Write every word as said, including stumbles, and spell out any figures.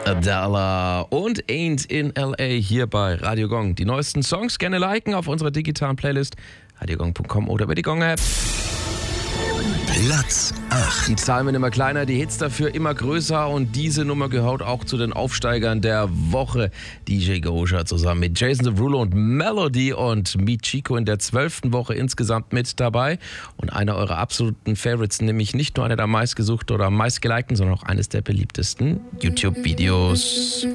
Adela und Ain't in L A hier bei Radio Gong. Die neuesten Songs gerne liken auf unserer digitalen Playlist radiogong punkt com oder über die Gong-App. Platz acht. Die Zahlen werden immer kleiner, die Hits dafür immer größer und diese Nummer gehört auch zu den Aufsteigern der Woche. D J Gosha zusammen mit Jason Derulo und Melody und Meet Chico in der zwölften Woche insgesamt mit dabei. Und einer eurer absoluten Favorites, nämlich nicht nur einer der meistgesuchten oder meistgelikten, sondern auch eines der beliebtesten YouTube-Videos.